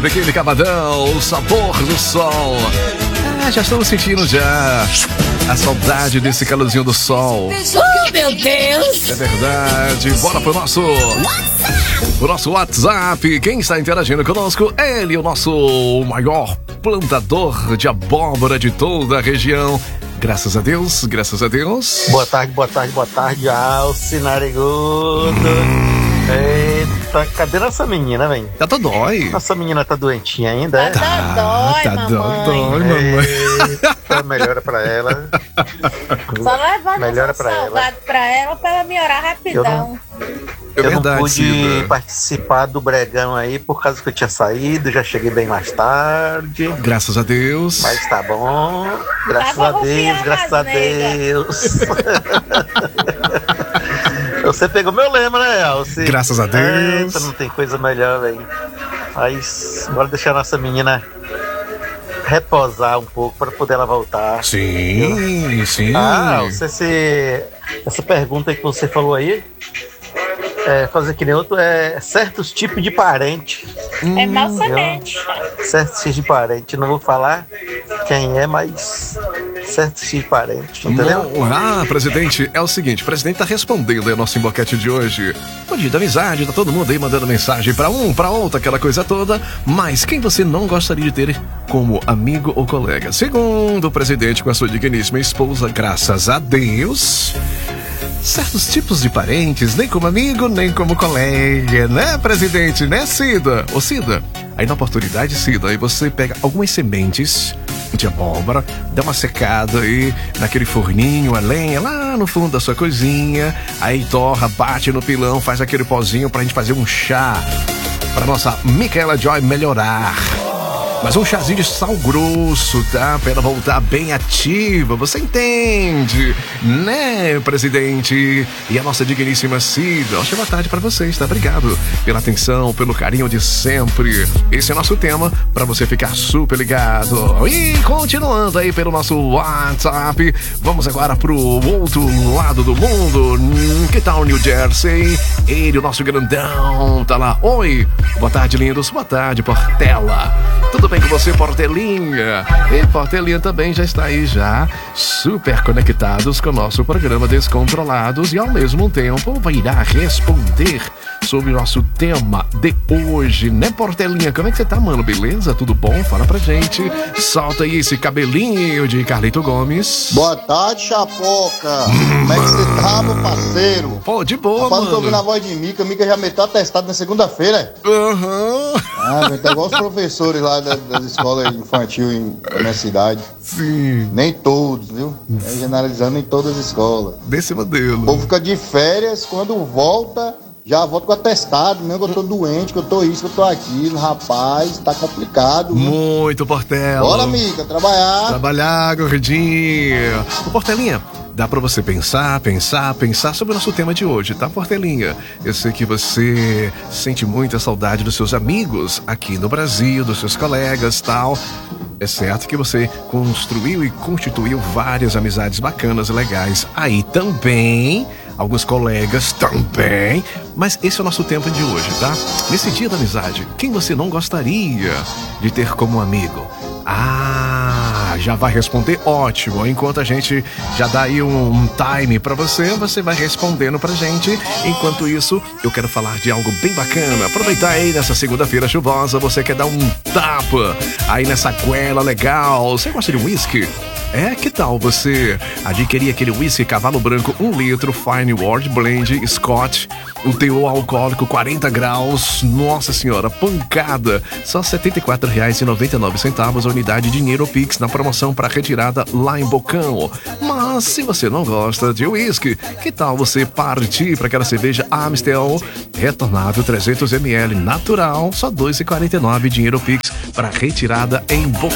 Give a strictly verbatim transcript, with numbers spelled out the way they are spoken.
Biquíni Cavadão, o sabor do sol. É, já estamos sentindo já a saudade desse calorzinho do sol. Oh, meu Deus! É verdade. Bora pro nosso, o nosso WhatsApp. Quem está interagindo conosco? Ele, o nosso maior plantador de abóbora de toda a região. Graças a Deus, graças a Deus. Boa tarde, boa tarde, boa tarde, Alce Narigudo. Hum. Eita, cadê nossa menina, velho? Tá todo dói. Nossa menina tá doentinha ainda, é? Tá, tá dói, tá mamãe. dói, mamãe. Eita, melhora pra ela. Só levar Melhora nossa pra saudade ela. pra ela pra ela melhorar rapidão. É Eu verdade, não pude Cida. participar do Bregão aí por causa que eu tinha saído, já cheguei bem mais tarde. Graças a Deus. Mas tá bom. Graças Tava a Deus, rufiando graças a as nega. Deus. Você pegou meu lema, né, Alce? Graças a Deus. Eita, não tem coisa melhor, velho. Mas bora deixar a nossa menina reposar um pouco para poder ela voltar. Sim, sim. Ah, você se... essa pergunta aí que você falou aí, é, fazer que nem outro, é certos tipos de parente. É mal semente. Certos tipos de parente. Não vou falar quem é, mas certos tipos de parente, entendeu? Não, ah, presidente, é o seguinte, o presidente tá respondendo aí o nosso emboquete de hoje. Bom dia da amizade, tá todo mundo aí mandando mensagem pra um, pra outro, aquela coisa toda. Mas quem você não gostaria de ter como amigo ou colega? Segundo o presidente com a sua digníssima esposa, graças a Deus, certos tipos de parentes, nem como amigo, nem como colega, né, presidente? Né, Cida? Ô, Cida, aí na oportunidade, Cida, aí você pega algumas sementes de abóbora, dá uma secada aí naquele forninho, a lenha lá no fundo da sua cozinha, aí torra, bate no pilão, faz aquele pozinho pra gente fazer um chá pra nossa Micaela Joy melhorar. Mas um chazinho de sal grosso, tá? Pra ela voltar bem ativa, você entende? Né, presidente? E a nossa digníssima Cida. Ótima tarde pra vocês, tá? Obrigado pela atenção, pelo carinho de sempre. Esse é o nosso tema, pra você ficar super ligado. E continuando aí pelo nosso WhatsApp, vamos agora pro outro lado do mundo. Que tal New Jersey? Ele, o nosso grandão, tá lá. Oi, boa tarde, lindos. Boa tarde, Portela. Tudo bem com você, Portelinha? E Portelinha também já está aí já, super conectados com o nosso programa Descontrolados e ao mesmo tempo vai irá responder sobre o nosso tema de hoje, né, Portelinha? Como é que você tá, mano? Beleza? Tudo bom? Fala pra gente. Solta aí esse cabelinho de Carlito Gomes. Boa tarde, Chapoca. Como é que você tá, meu parceiro? Pô, de boa, Rapaz, não tô ouvindo a mano. voz de Mica. Mica já meteu atestado na segunda-feira. Aham. Ah, velho, tá igual os professores lá da- das escolas infantil em, na minha cidade. Sim, Nem todos, viu? É generalizando em todas as escolas. desse O modelo. povo fica de férias, quando volta, já volta com atestado, mesmo que eu tô doente, que eu tô isso, que eu tô aquilo. Rapaz, tá complicado. viu? Muito, Portela. Bora, Mica, trabalhar. Trabalhar, gordinho. Ô, Portelinha, dá pra você pensar, pensar, pensar sobre o nosso tema de hoje, tá, Portelinha? Eu sei que você sente muita saudade dos seus amigos aqui no Brasil, dos seus colegas e tal. É certo que você construiu e constituiu várias amizades bacanas e legais aí também. Alguns colegas também. Mas esse é o nosso tempo de hoje, tá? Nesse dia da amizade, quem você não gostaria de ter como amigo? Ah, já vai responder? Ótimo. Enquanto a gente já dá aí um, um time pra você, você vai respondendo pra gente. Enquanto isso, eu quero falar de algo bem bacana. Aproveitar aí nessa segunda-feira chuvosa, você quer dar um tapa aí nessa goela legal. Você gosta de whisky? É, que tal você adquirir aquele whisky Cavalo Branco um litro Fine Ward Blend Scotch, o teor alcoólico quarenta graus, nossa senhora, pancada, só setenta e quatro reais e noventa e nove centavos a unidade de dinheiro Pix na promoção para retirada lá em Bocão. Mas se você não gosta de whisky, que tal você partir para aquela cerveja Amstel retornável trezentos mililitros natural, só dois reais e quarenta e nove dinheiro Pix para retirada em Bocão.